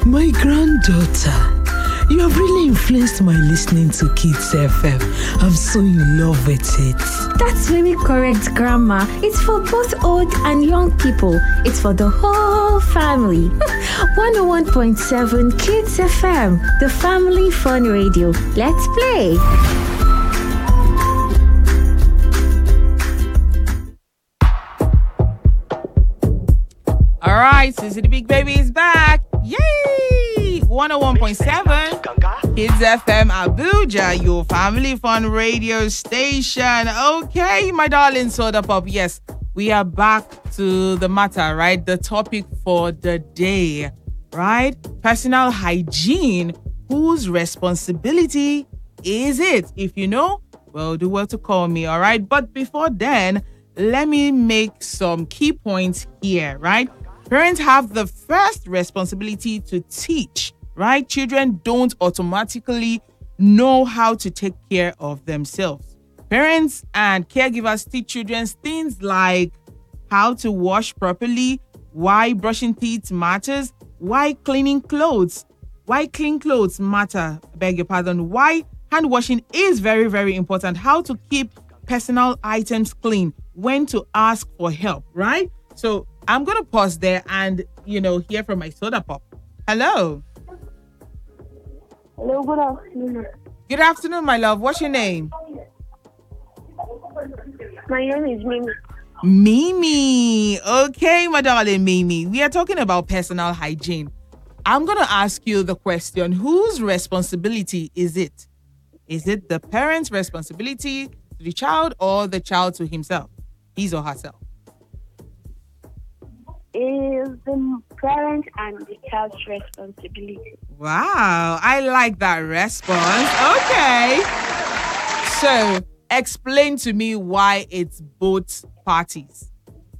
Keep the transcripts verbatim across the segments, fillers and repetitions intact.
My granddaughter. You have really influenced my listening to Kids F M. I'm so in love with it. That's very correct, Grandma. It's for both old and young people. It's for the whole family. one oh one point seven Kids F M, the family fun radio. Let's play. All right, Sissy the Big Baby is back. Yay! one oh one point seven Kids F M Abuja, your family fun radio station. Okay, my darling soda pop. Yes, we are back to the matter, right? The topic for the day, right? Personal hygiene. Whose responsibility is it? If you know, well, do well to call me, all right? But before then, let me make some key points here, right? Parents have the first responsibility to teach, right? Children don't automatically know how to take care of themselves. Parents and caregivers teach children things like how to wash properly, why brushing teeth matters, why cleaning clothes, why clean clothes matter, I beg your pardon, why hand washing is very, very important, how to keep personal items clean, when to ask for help, right? So I'm going to pause there and, you know, hear from my soda pop. Hello. Hello, good afternoon. Good afternoon, my love. What's your name? My name is Mimi. Mimi. Okay, my darling Mimi. We are talking about personal hygiene. I'm going to ask you the question, whose responsibility is it? Is it the parent's responsibility to the child or the child to himself, his or herself? Is the parent and the child's responsibility. Wow, I like that response. Okay. So, explain to me why it's both parties.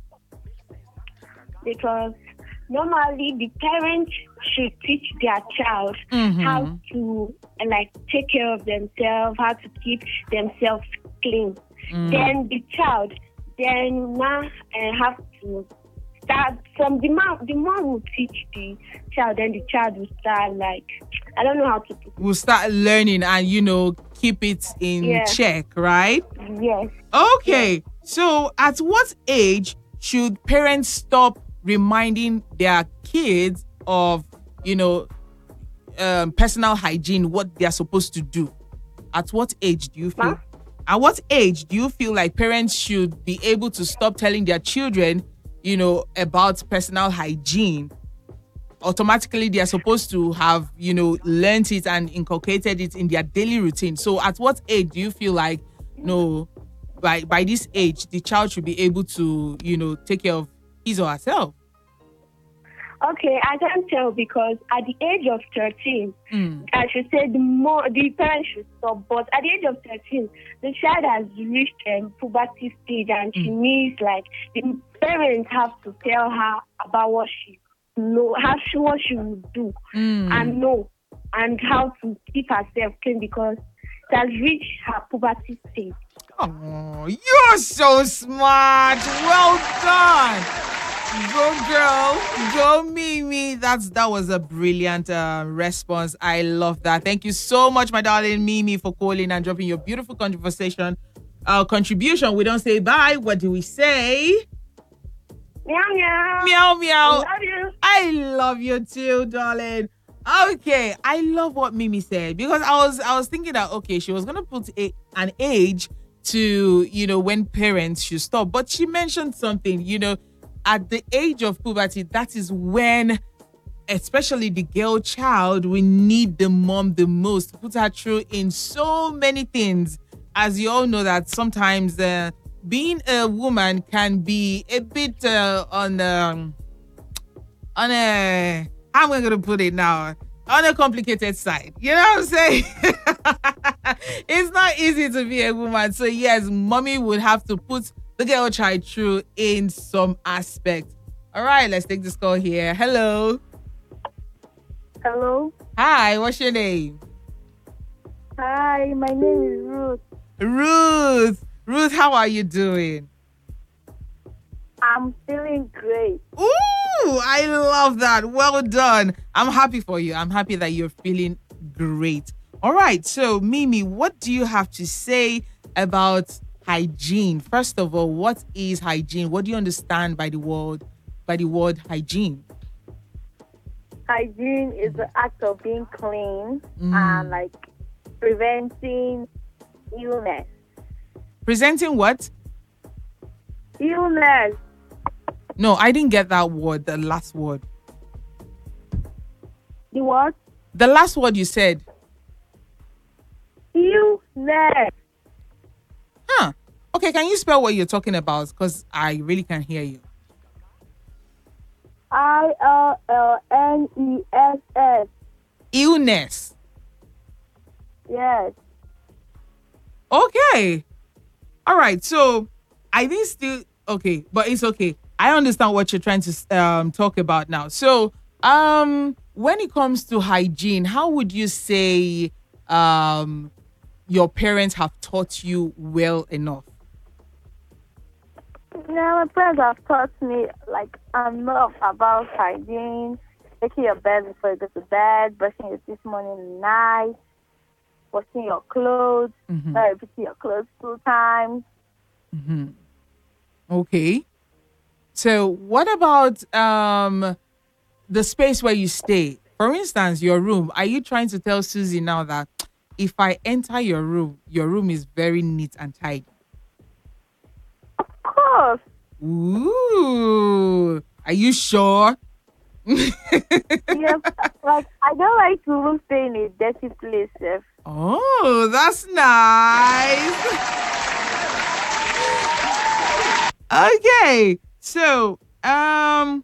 Because normally the parent should teach their child Mm-hmm. how to uh, like take care of themselves, how to keep themselves clean. Mm. Then the child then now uh, have to start from the mom. The mom will teach the child, then the child will start like I don't know how to put it. We'll start learning and, you know, keep it in Yeah. check, right? Yes. Okay. So, at what age should parents stop reminding their kids of, you know, um, personal hygiene, what they are supposed to do? At what age do you feel? Huh? At what age do you feel like parents should be able to stop telling their children, you know, about personal hygiene? Automatically, they are supposed to have, you know, learned it and inculcated it in their daily routine. So, at what age do you feel like, no, by by this age, the child should be able to, you know, take care of his or herself? Okay, I can't tell because at the age of thirteen, Mm. I should say the more the parents should stop. But at the age of thirteen, the child has reached um, puberty stage, and she needs like the parents have to tell her about what she know, how she what she will do, Mm. and know, and how to keep herself clean because it has reached her puberty stage. Oh, you're so smart. Well done. Go girl. Go Mimi. That's that was a brilliant uh, response. I love that. Thank you so much, my darling Mimi, for calling and dropping your beautiful conversation, uh, contribution. We don't say bye. What do we say? Meow meow. Meow meow. Love you. I love you too, darling. Okay, I love what Mimi said because I was I was thinking that okay, she was gonna put a, an age to, you know, when parents should stop, but she mentioned something, you know, at the age of puberty, that is when, especially the girl child, we need the mom the most, put her through in so many things. As you all know that sometimes uh, being a woman can be a bit uh, on um, on a, how am I going to put it now? On a complicated side. You know what I'm saying? It's not easy to be a woman. So yes, mommy would have to put the girl child through in some aspect. All right, let's take this call here. Hello. Hello. Hi, what's your name? Hi, my name is Ruth. Ruth. Ruth, how are you doing? I'm feeling great. Ooh, I love that. Well done. I'm happy for you. I'm happy that you're feeling great. All right. So, Mimi, what do you have to say about hygiene? First of all, what is hygiene? What do you understand by the word by the word hygiene? Hygiene is the act of being clean Mm. and like preventing illness. Presenting what? Illness. No, I didn't get that word, the last word. The what? The last word you said. Illness. Huh. Okay, can you spell what you're talking about? Because I really can't hear you. I L L N E S S. Illness. Yes. Okay. All right. So I think still okay, but it's okay. I understand what you're trying to um talk about now. So um when it comes to hygiene, how would you say um your parents have taught you well enough? Yeah, my friends have taught me like enough about hygiene, making your bed before you go to bed, brushing your teeth morning and night, washing your clothes, Mhm. not repeating your clothes two times. Mm-hmm. Okay. So what about um the space where you stay? For instance, your room. Are you trying to tell Susie now that if I enter your room, your room is very neat and tidy? Of course. Ooh. Are you sure? Yes, like I don't like to even stay in a dirty place. If Oh, that's nice. Okay. So, um,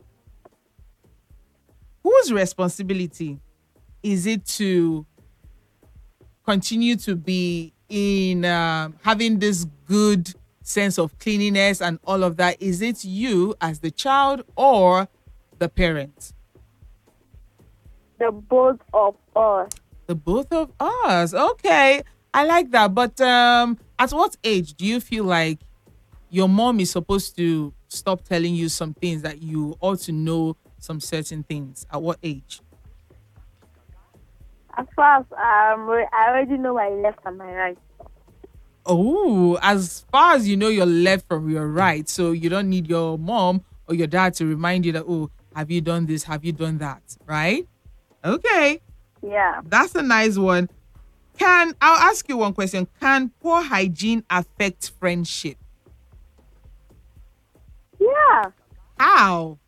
whose responsibility is it to continue to be in um having this good sense of cleanliness and all of that? Is it you as the child or the parent? the both of us. The both of us. Okay. I like that. But um, at what age do you feel like your mom is supposed to stop telling you some things that you ought to know some certain things? At what age? As far as um, I already know my left and my right. Oh, as far as you know your left from your right. So you don't need your mom or your dad to remind you that, oh, have you done this? Have you done that? Right? Okay. Yeah. That's a nice one. Can I'll ask you one question. Can poor hygiene affect friendship? Yeah. How?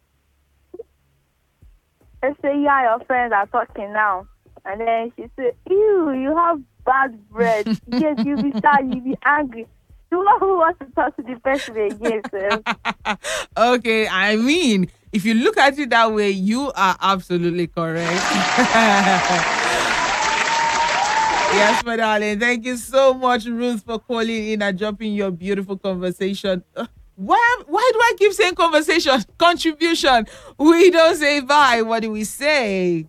Let's say you and your friends are talking now, and then she said, "Ew, you have bad breath." Yes, you'll be sad, you'll be angry. You know who wants to talk to the person again, sir? Okay, I mean, if you look at it that way, you are absolutely correct. Yes, my darling. Thank you so much, Ruth, for calling in and dropping your beautiful conversation. Uh, Why, why do I keep saying conversation? Contribution. We don't say bye. What do we say?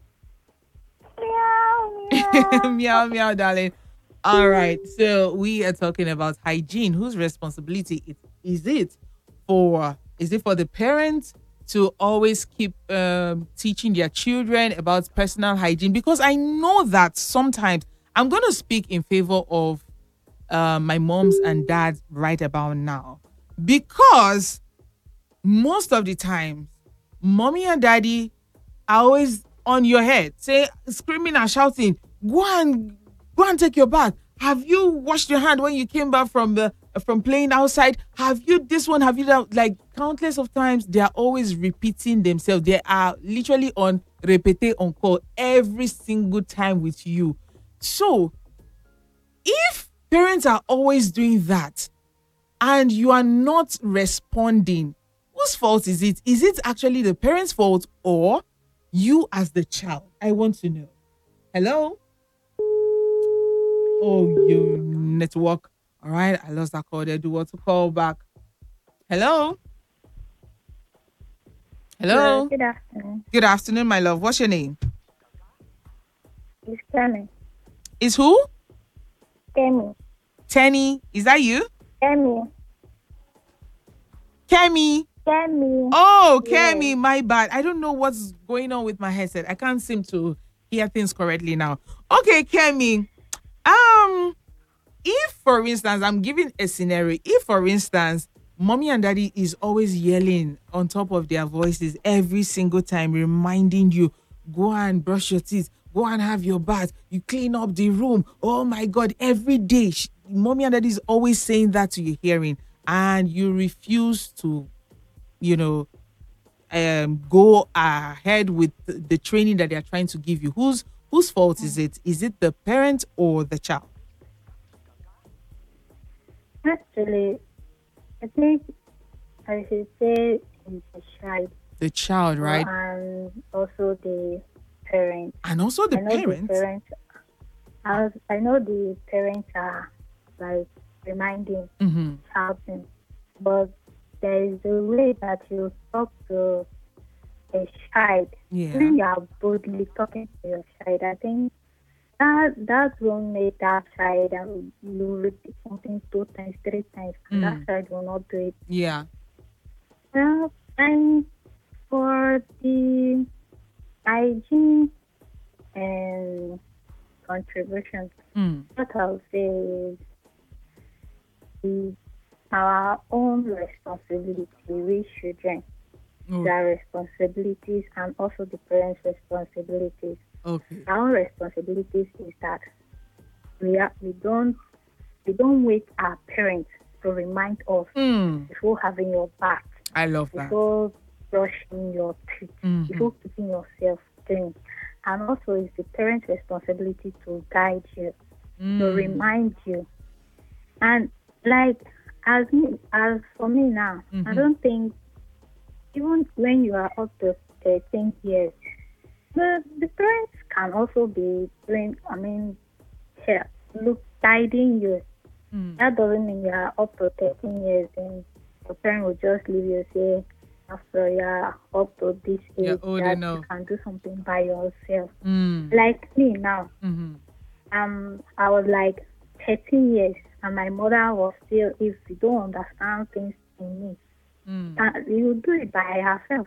Meow, meow. Meow, meow, darling. All right. So we are talking about hygiene. Whose responsibility it, is it for? Is it for the parents to always keep um, teaching their children about personal hygiene? Because I know that sometimes I'm going to speak in favor of uh, my moms and dads right about now. Because most of the time, mommy and daddy are always on your head, say screaming and shouting, go and go and take your bath. Have you washed your hand when you came back from the from playing outside? Have you this one? Have you that? Like countless of times, they are always repeating themselves. They are literally on répété encore every single time with you. So, if parents are always doing that, and you are not responding, whose fault is it? Is it actually the parents' fault or you as the child? I want to know. Hello? Oh, you network. All right, I lost that call there. Do what to call back. Hello? Hello? Good afternoon. Good afternoon, my love. What's your name? It's Kemi. Is who? Kemi. Tenny. Is that you? Kemi. Kemi. Kemi. Oh, Yes. Kemi, my bad. I don't know what's going on with my headset. I can't seem to hear things correctly now. Okay, Kemi. Um, if for instance, I'm giving a scenario. If for instance, mommy and daddy is always yelling on top of their voices every single time, reminding you, go and brush your teeth, go and have your bath, you clean up the room. Oh my God, every day, sh- mommy and daddy is always saying that to your hearing, and you refuse to, you know, um, go ahead with the, the training that they are trying to give you. Whose whose fault is it? Is it the parent or the child? Actually, I think I should say it's the child The child, right? and also the parents. And also the I know the parents. parents. I, I know the parents are like reminding, Mm-hmm. shouting, but there is a way that you talk to a child. Yeah. When you are boldly talking to your child, I think that that will make that child and you repeat something two times, three times, and Mm. that child will not do it. Yeah. Well, and for the hygiene and contribution, Mm. what I'll say is is our own responsibility, we children, Oh, their responsibilities, and also the parents' responsibilities. okay. Our responsibilities is that we are, we don't we don't wait our parents to remind us Mm. before having your bath, I love that. before brushing your teeth, Mhm. before keeping yourself clean. And also, it's the parents' responsibility to guide you, to Mm. remind you. And like as me, as for me now, I Mhm. don't think even when you are up to thirteen years, the the parents can also be doing. I mean, here, look, guiding you. Mm. That doesn't mean you are up to thirteen years and your parent will just leave you say after you are up to this You're age old that enough. you can do something by yourself. Mm. Like me now, Mm-hmm. um, I was like thirteen years and my mother was still, if you don't understand things in me, Mm. uh, you will do it by herself.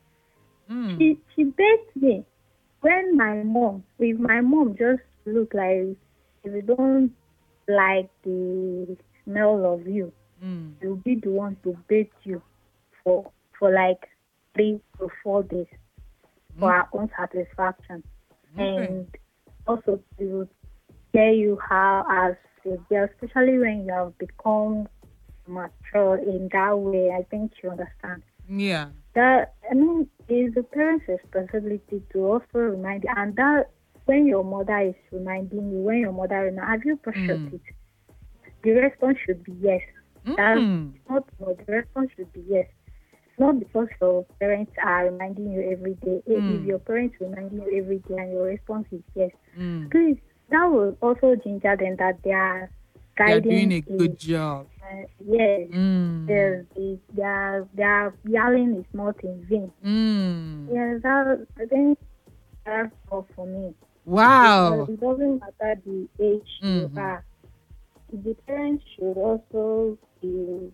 Mm. She she begged me when my mom, if my mom just look like if you don't like the smell of you, Mm. you'll be the one to bathe you for for like three to four days for our own satisfaction. Okay. And also to tell you how as a girl, especially when you have become mature in that way, I think you understand. Yeah. That I mean is the parents' responsibility to also remind you, and that when your mother is reminding you, when your mother remind, have you brushed your Mm. teeth? The response should be yes. That's Mm. not no, the response should be yes. Not because your parents are reminding you every day. If Mm. if your parents reminding you every day and your response is yes, Mm. please, that will also ginger them that they are You're guiding doing a good is, job. uh, yes, Mm. their, their, their yelling is not in vain. Mm. Yeah, that, I think that's all for me. Wow. Because it doesn't matter the age you Mhm. are. The parents should also be,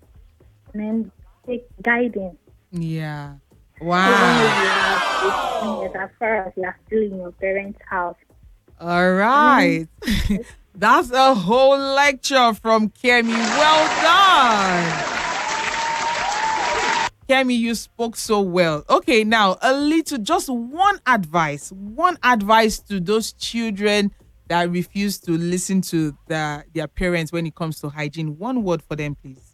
I mean, take guidance. Yeah. Even if Wow. you have fifteen years, as far as you are still in your parents' house. All right. That's a whole lecture from Kemi. Well done. Kemi, you spoke so well. Okay, now a little, just one advice, one advice to those children that refuse to listen to the, their parents when it comes to hygiene. One word for them, please.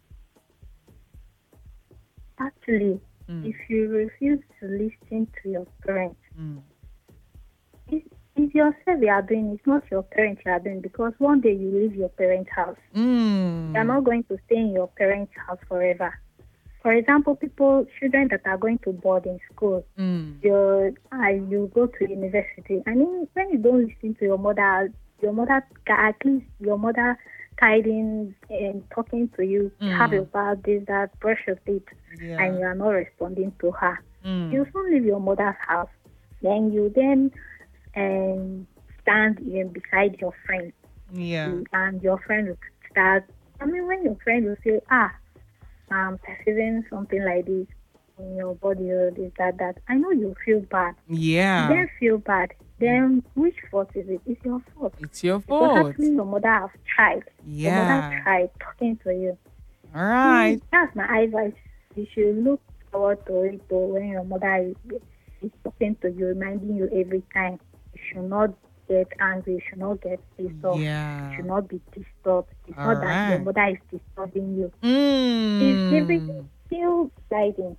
Actually, Mm. if you refuse to listen to your parents, Mm. it's, it's yourself you are doing, it's not your parents you are doing, because one day you leave your parents' house. Mm. You are not going to stay in your parents' house forever. For example, people, children that are going to boarding school, Mm. you uh, you go to university. I mean, when you don't listen to your mother, your mother, at least your mother guiding and talking to you, Mm. have your bath, this, that, brush your teeth, Yeah. and you are not responding to her. Mm. You soon leave your mother's house. Then you then um, stand in beside your friend, Yeah. and your friend will start. I mean, when your friend will say, ah, I'm perceiving something like this in your body or this, that, that. I know you feel bad. Yeah. Then feel bad. Then which fault is it? It's your fault. It's your Because fault. actually your mother has tried. Your mother Yeah. tried talking to you. All right. That's my advice. You should look forward to it though, when your mother is, is talking to you, reminding you every time. You should not get angry. You should not get pissed off. Yeah. You should not be disturbed. It's All not that your right. mother is disturbing you. Mm. It's everything still guiding.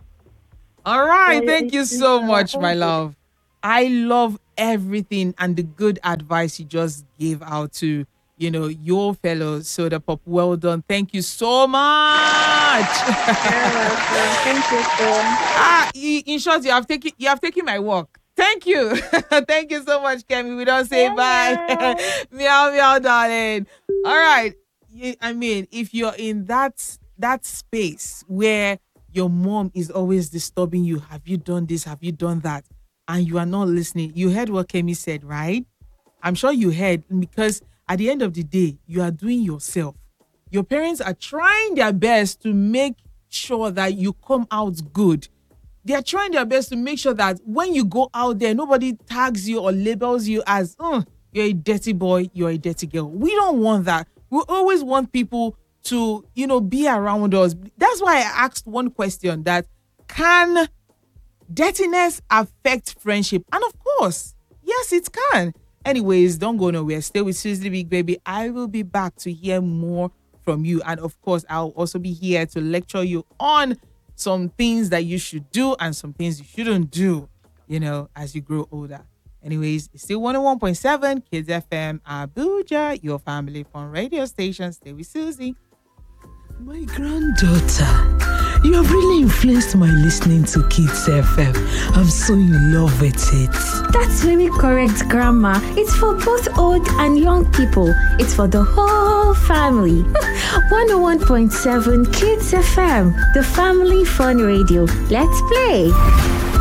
All right. So Thank it's- you it's so our much, own my good. love. I love everything and the good advice you just gave out to, you know, your fellow Soda Pop. Well done. Thank you so much. You're welcome. Thank you so much. ah, i- in short, you have taken you have taken my work. Thank you. Thank you so much, Kemi. We don't say bye. Meow meow, darling. All right. Y- I mean, if you're in that that space where your mom is always disturbing you, have you done this? Have you done that? And you are not listening. You heard what Kemi said, right? I'm sure you heard, because at the end of the day, you are doing yourself. Your parents are trying their best to make sure that you come out good. They are trying their best to make sure that when you go out there, nobody tags you or labels you as, "Mm, you're a dirty boy, you're a dirty girl." We don't want that. We always want people to, you know, be around us. That's why I asked one question, that can dirtiness affect friendship? And of course, yes, it can. Anyways, don't go nowhere. Stay with Susie Big Baby. I will be back to hear more from you. And of course, I'll also be here to lecture you on some things that you should do and some things you shouldn't do, you know, as you grow older. Anyways, it's still one oh one point seven Kids F M Abuja, your family fun radio station. Stay with Susie. My granddaughter, you have really influenced my listening to Kids F M. I'm so in love with it. That's very correct, Grandma. It's for both old and young people. It's for the whole family. one oh one point seven Kids F M, the family fun radio. Let's play.